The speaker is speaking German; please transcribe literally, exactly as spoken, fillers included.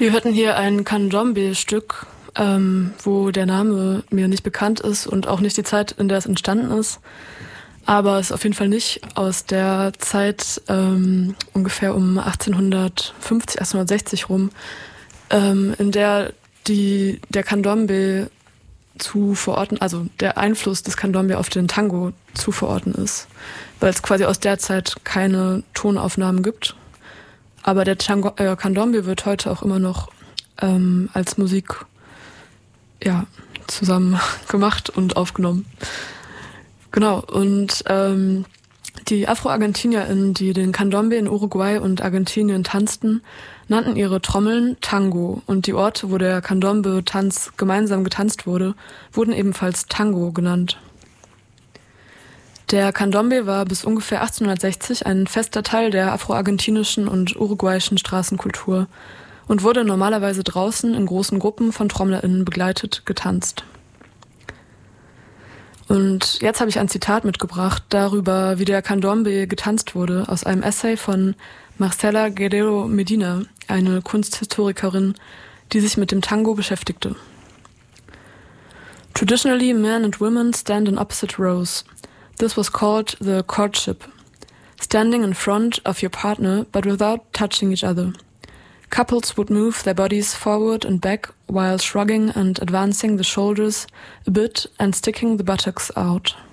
Wir hörten hier ein Candombe-Stück, ähm, wo der Name mir nicht bekannt ist und auch nicht die Zeit, in der es entstanden ist. Aber es ist auf jeden Fall nicht aus der Zeit ähm, ungefähr um achtzehnhundertfünfzig, achtzehnhundertsechzig rum, ähm, in der die, der Candombe zu verorten, also der Einfluss des Candombe auf den Tango zu verorten ist, weil es quasi aus der Zeit keine Tonaufnahmen gibt. Aber der Tango, äh, Candombe wird heute auch immer noch ähm, als Musik ja, zusammen gemacht und aufgenommen. Genau, und ähm, die Afro-ArgentinierInnen, die den Candombe in Uruguay und Argentinien tanzten, nannten ihre Trommeln Tango und die Orte, wo der Candombe-Tanz gemeinsam getanzt wurde, wurden ebenfalls Tango genannt. Der Candombe war bis ungefähr achtzehnhundertsechzig ein fester Teil der afro-argentinischen und uruguayischen Straßenkultur und wurde normalerweise draußen in großen Gruppen von TrommlerInnen begleitet getanzt. Und jetzt habe ich ein Zitat mitgebracht darüber, wie der Candombe getanzt wurde, aus einem Essay von Marcela Guerrero Medina, eine Kunsthistorikerin, die sich mit dem Tango beschäftigte. Traditionally, men and women stand in opposite rows. This was called the courtship, standing in front of your partner but without touching each other. Couples would move their bodies forward and back while shrugging and advancing the shoulders a bit and sticking the buttocks out.